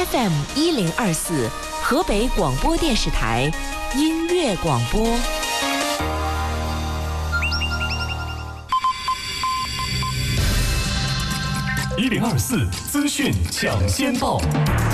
FM1024，河北广播电视台音乐广播。 1024资讯抢先报。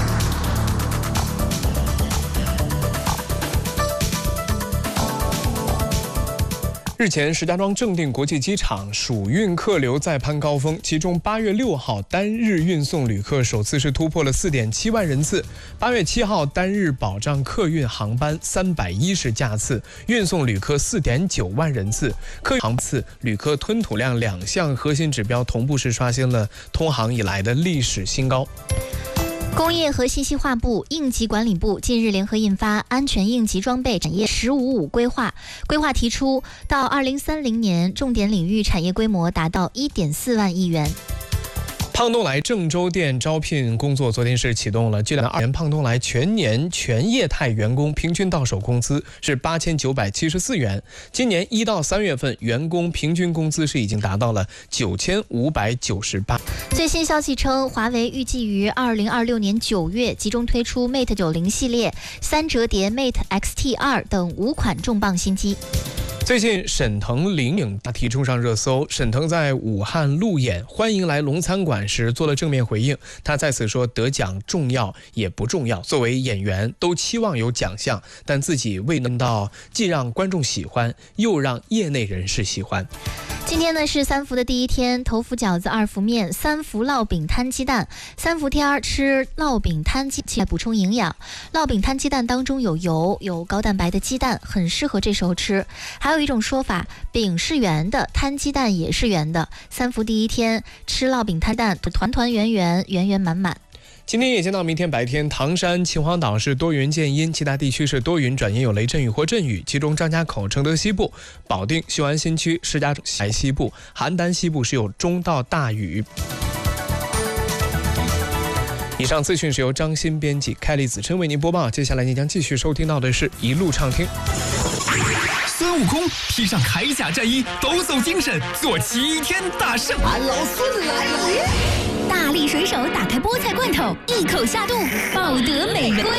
日前，石家庄正定国际机场暑运客流再攀高峰，其中8月6号单日运送旅客首次是突破了4.7万人次。8月7号单日保障客运航班310架次，运送旅客4.9万人次。客运航次、旅客吞吐量2项核心指标同步是刷新了通航以来的历史新高。 工业和信息化部、应急管理部近日联合印发《安全应急装备产业“15-5”规划》，规划提出，到2030年，重点领域产业规模达到1.4万亿元。 胖东来郑州店招聘工作昨天是启动了。据2年，胖东来全年全业态员工平均到手工资是8974元。今年1到3月份，员工平均工资是已经达到了9598。 最新消息称，华为预计于2026年9月集中推出 Mate 90系列、3折叠 Mate XT2 等5款重磅新机。 最近，沈腾灵影大题冲上热搜。沈腾在武汉路演欢迎来龙餐馆时做了正面回应，他在此说得奖重要也不重要，作为演员都期望有奖项，但自己未能到既让观众喜欢，又让业内人士喜欢。 今天呢是3伏的第一天，头伏饺子，2伏面，3伏烙饼摊鸡蛋。3伏天吃烙饼摊鸡来补充营养。烙饼摊鸡蛋当中有油，有高蛋白的鸡蛋，很适合这时候吃。还有一种说法，饼是圆的，摊鸡蛋也是圆的。3伏第一天吃烙饼摊蛋，团团圆圆，圆圆满满。 今天夜间到明天白天，唐山、秦皇岛是多云见阴，其他地区是多云转阴有雷阵雨或阵雨，其中张家口、承德西部、保定、雄安新区、石家庄西部、邯郸西部是有中到大雨。以上资讯是由张鑫编辑，凯丽子琛为您播报。接下来您将继续收听到的是一路畅听。 孙悟空披上铠甲战衣，抖擞精神，做齐天大圣。 俺老孙来了！ 大力水手打开菠菜罐头，一口下肚，抱得美人归。